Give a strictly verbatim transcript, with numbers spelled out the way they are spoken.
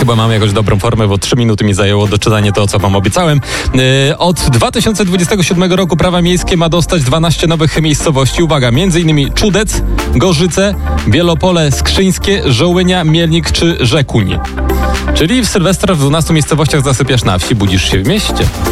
Chyba mam jakoś dobrą formę, bo trzy minuty mi zajęło doczytanie to, co wam obiecałem. Yy, od dwa tysiące dwudziestego siódmego roku Prawa Miejskie ma dostać dwanaście nowych miejscowości. Uwaga, między innymi Czudec, Gorzyce, Wielopole Skrzyńskie, Żołynia, Mielnik czy Rzekuń. Czyli w Sylwestra w dwunastu miejscowościach zasypiasz na wsi, budzisz się w mieście.